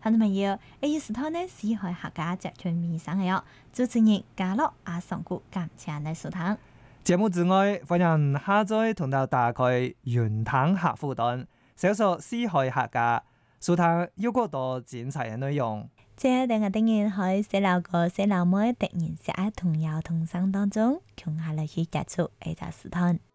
聽眾朋友，呢時段呢是海客家集團面上嘅哦，主持人嘉樂阿上古感謝你收聽。 節目之外，歡迎下載同到打開雲談客戶端，搜索四海客家，收聽有更多精彩嘅內容。 這兩個單元喺細路哥、細路妹突然間同遊同生當中，共下來去接觸呢個時段。